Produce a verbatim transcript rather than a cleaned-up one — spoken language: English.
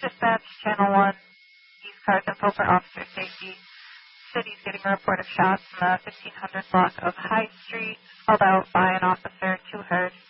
Dispatch, Channel one, East Cards info for officer safety. City's getting a report of shots in the fifteen hundred block of High Street, called out by an officer to her